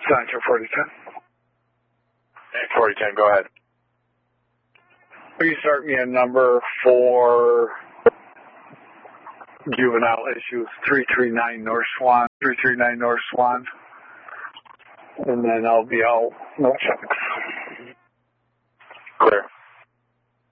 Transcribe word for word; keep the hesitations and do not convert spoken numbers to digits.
Center forty ten. forty ten, go ahead. Will you start me a number for juvenile issues three three nine North Swan, three three nine North Swan, and then I'll be all no checks. Clear.